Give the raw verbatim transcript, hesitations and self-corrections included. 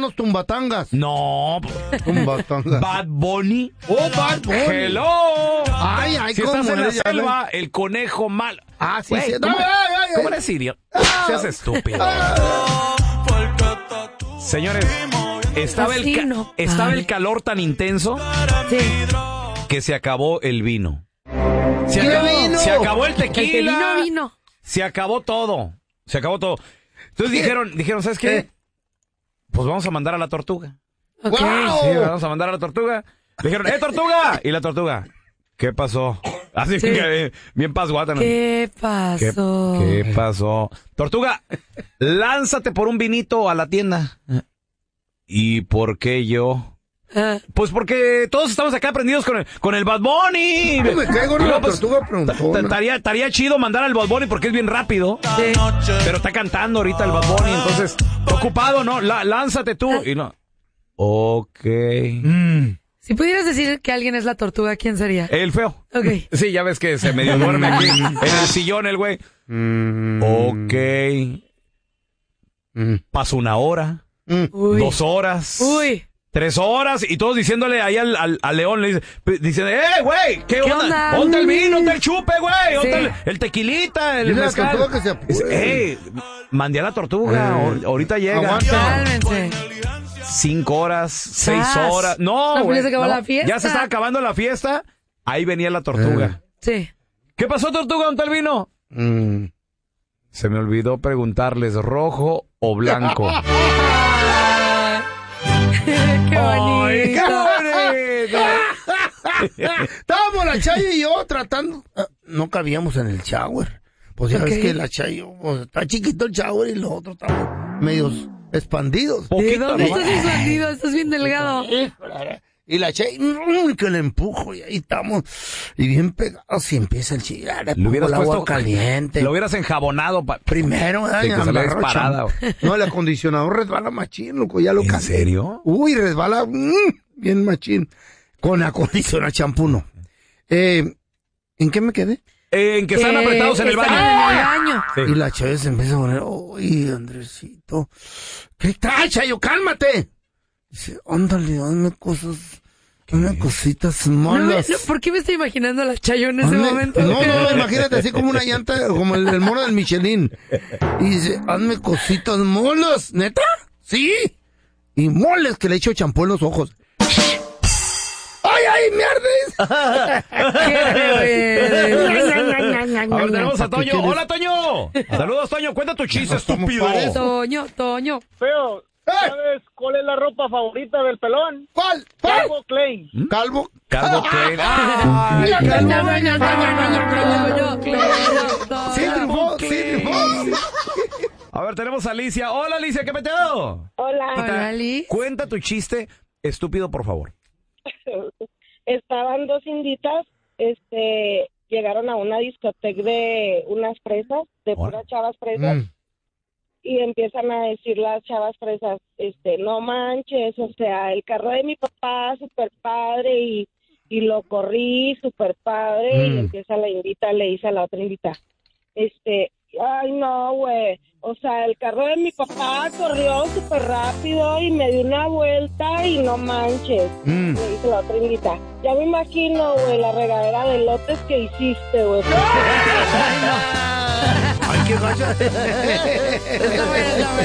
los tumbatangas. No. Tumbatangas. Bad Bunny. Oh, Bad Bunny. Hello. Ay, ay, si cómo estás en la es, ya selva, ves. El conejo mal. Ah, sí, Güey, sí. ¿Cómo, Ay, ay, ay, ¿cómo ay. eres idiota? Seas estúpido. Señores, estaba el, ca- no estaba el calor tan intenso Sí. que se acabó el vino. Se ¿Qué acabó, vino? se acabó el El que tequila. vino, vino. Se acabó todo. Se acabó todo. Entonces ¿Qué? dijeron, dijeron, ¿sabes qué? ¿Qué? Pues vamos a mandar a la tortuga. Ok. ¡Guau! Sí, vamos a mandar a la tortuga. Dijeron, ¡eh, tortuga! Y la tortuga, ¿qué pasó? Así Sí. que bien pasguata, ¿no? ¿Qué ¿Qué, pasó? qué pasó? Tortuga, lánzate por un vinito a la tienda. ¿Y por qué yo? Ah, Pues porque todos estamos acá prendidos con el, con el Bad Bunny. Ay, me caigo en Y la luego, pues, tortuga preguntona. Estaría, estaría chido mandar al Bad Bunny porque es bien rápido. sí. Pero está cantando ahorita el Bad Bunny, entonces, está ocupado, ¿no? La- lánzate tú. Y no. Ok. Mm. Si pudieras decir que alguien es la tortuga, ¿quién sería? El feo. Ok. Sí, ya ves que se medio duerme aquí en el sillón el güey. Mm. Ok. Mm. Pasó una hora, Mm. Uy. dos horas, Uy. tres horas, y todos diciéndole ahí al, al, al león, le dice, dicen, ¡eh, güey! ¿Qué, ¿Qué onda? onda? Ponte el vino, ponte el chupe, güey, Sí. ponte el, el tequilita, el Dile a la mezcal. tortuga que se apure. Dice, ¡eh! Mandé a la tortuga, Eh. ahor- ahorita llega. Aguanta. Cálmense. Cinco horas, seis Sas. horas. No, No, güey, pues ya se acabó no. la fiesta. Ya se estaba acabando la fiesta. Ahí venía la tortuga. Sí. ¿Qué pasó, tortuga? ¿Dónde está el vino? Mm. Se me olvidó preguntarles, ¿rojo o blanco? Qué ¡Ay, qué bonito. bonito! Estábamos la Chayo y yo tratando. Ah, no cabíamos en el shower. Pues ya Ok. ves que la Chayo, pues, está chiquito el shower y los otros estamos medios expandidos. ¿De Poquito, dónde ¿no? estás expandido? Estás bien delgado. Y la Chayo, mm, que le empujo y ahí estamos. Y bien pegados y empieza el chillar. Le Lo pongo hubieras el agua puesto caliente. Lo hubieras enjabonado. Pa... Primero, Sí, ay, que se le agarró disparada, champ- No, el acondicionador resbala machín, loco, ya lo ¿En cambié. serio? Uy, resbala mm, bien machín. Con acondicionador champú no. Eh, ¿En qué me quedé? Eh, en que están Eh, apretados en el están baño. en el baño. Sí. Y la Chayo se empieza a poner, uy, Andresito, ¿qué tal, Chayo? ¡Cálmate! Dice, ándale, hazme cosas, hazme cositas No me- malas. no, ¿Por qué me estoy imaginando a la Chayo en ese Hazme- momento? No, no, no, imagínate así como una llanta, como el, el mono del Michelin. Y dice, hazme cositas molas, ¿neta? ¿Sí? Y moles que le echo champú en los ojos. ¡Ay, ay, me ardes! A ver, tenemos a ¿Qué Toño. quieres? ¡Hola, Toño! Saludos, Toño. Cuenta tu chiste, estamos estúpido. para eso. Toño, Toño. Feo, ¡Eh! ¿sabes cuál es la ropa favorita del pelón? ¿Cuál? ¿Cuál? Calvo Clay. Calvo. Calvo Klein. ¡Ay, Sí, triunfó, sí, triunfó. A ver, tenemos a Alicia. Hola, Alicia, ¿qué peteo? Hola, Hola, Liz. Cuenta tu chiste, estúpido, por favor. estaban dos inditas, este, llegaron a una discoteca de unas fresas, de Hola. puras chavas fresas, Mm. y empiezan a decir las chavas fresas, este, no manches, o sea, el carro de mi papá, super padre, y, y lo corrí, super padre, Mm. y empieza la indita, le dice a la otra indita, este, ay no, güey, o sea, el carro de mi papá corrió súper rápido y me dio una vuelta y no manches. Mm. Le dice la otra indita, ya me imagino, güey, la regadera de lotes que hiciste, güey. Ay, qué gacha. Está bueno, está bueno.